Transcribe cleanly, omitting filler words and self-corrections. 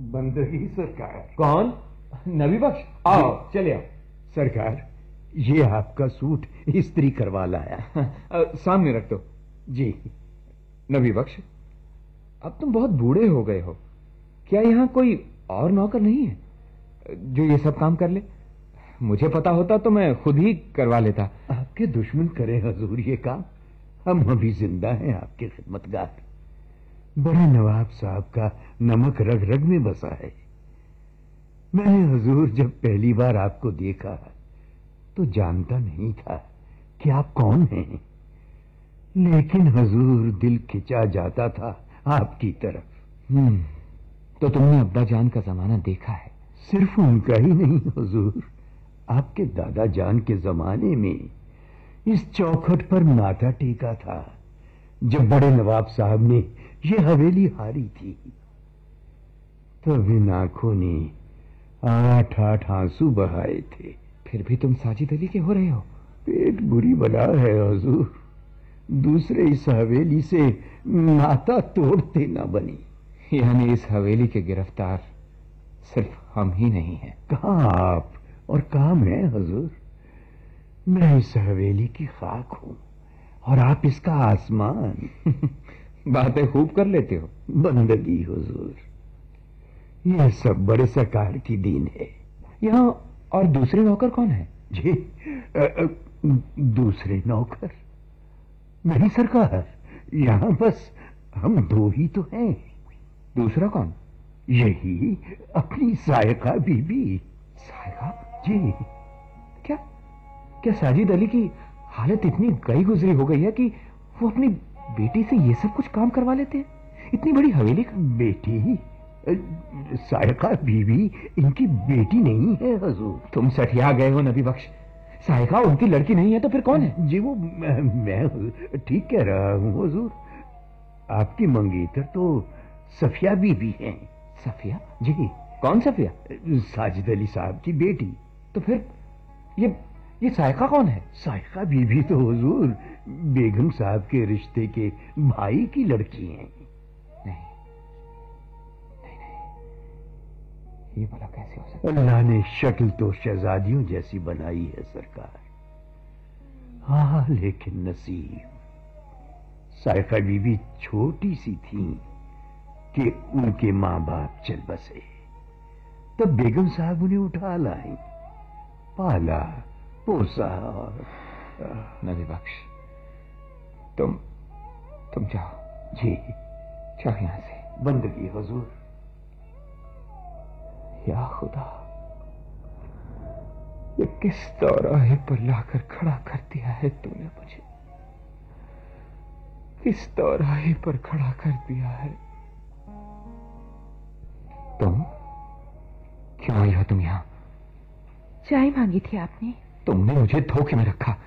بندگی سرکار. کون؟ نبی بخش. آؤ چلے آؤ. سرکار یہ آپ کا سوٹ استری کروا لایا. سامنے رکھ دو. جی. نبی بخش اب تم بہت بوڑھے ہو گئے ہو، کیا یہاں کوئی اور نوکر نہیں ہے جو یہ سب کام کر لے؟ مجھے پتا ہوتا تو میں خود ہی کروا لیتا. آپ کے دشمن کرے حضور یہ کام، ہم ابھی زندہ ہیں آپ کے خدمتگار. بڑے نواب صاحب کا نمک رگ رگ میں بسا ہے. میں نے حضور جب پہلی بار آپ کو دیکھا تو جانتا نہیں تھا کہ آپ کون ہیں، لیکن حضور دل کھچا جاتا تھا آپ کی طرف. تو تم نے ابا جان کا زمانہ دیکھا ہے؟ صرف ان کا ہی نہیں حضور، آپ کے دادا جان کے زمانے میں اس چوکھٹ پر ماتھا ٹیکا تھا جب بڑے نواب صاحب نے یہ حویلی ہاری تھی. تب ان آنکھوں نے 8 آنسو بہائے تھے. پھر بھی تم ساجد علی کے ہو رہے ہو؟ پیٹ بری بلا ہے حضور، دوسرے اس حویلی سے ناتا توڑتے نہ بنی. یعنی اس حویلی کے گرفتار صرف ہم ہی نہیں ہیں؟ کہاں آپ اور کہاں میں حضور. میں اس حویلی کی خاک ہوں اور آپ اس کا آسمان. باتیں خوب کر لیتے ہو. بندگی حضور، یہ سب بڑے سرکار کی دین ہے. یہاں اور دوسرے نوکر کون ہیں؟ جی دوسرے نوکر نہیں سرکار، یہاں بس ہم 2 ہی تو ہیں. دوسرا کون؟ یہی اپنی سائقہ بی بی. سائقہ؟ جی. کیا ساجد علی کی حالت اتنی گئی گزری ہو گئی ہے کہ وہ اپنی بیٹی سے یہ سب کچھ کام کروا لیتے ہیں؟ اتنی بڑی حویلی کا. بیٹی؟ سائقہ بی بی ان کی بیٹی نہیں ہے حضور. تم سٹیا گئے ہو نبی بخش. سائقہ ان کی لڑکی نہیں ہے تو پھر کون ہے؟ جی وہ میں ٹھیک کہہ رہا ہوں حضور. آپ کی منگیتر تو صفیہ بی بی ہیں. صفیہ؟ جی. کون صفیہ؟ ساجد علی صاحب کی بیٹی. تو پھر یہ سائقہ کون ہے؟ سائقہ بی بی تو حضور بیگم صاحب کے رشتے کے بھائی کی لڑکی ہیں. نہیں، یہ بھلا کیسے ہو سکتا؟ اللہ نے شکل تو شہزادیوں جیسی بنائی ہے سرکار. ہاں لیکن نصیب. سائقہ بی بی چھوٹی سی تھیں کہ ان کے ماں باپ چل بسے. تب بیگم صاحب انہیں اٹھا لائیں، پالا پوسا. نبی بخش تم جاؤ. جی. جاؤ یہاں سے. بندگی حضور. یا خدا، یہ کس دوراہے پر لا کر کھڑا کر دیا ہے تو نے مجھے؟ کس دوراہے پر کھڑا کر دیا ہے؟ تم کیوں آئی ہو؟ تم یہاں چائے مانگی تھی آپ نے. تم نے مجھے دھوکے میں رکھا.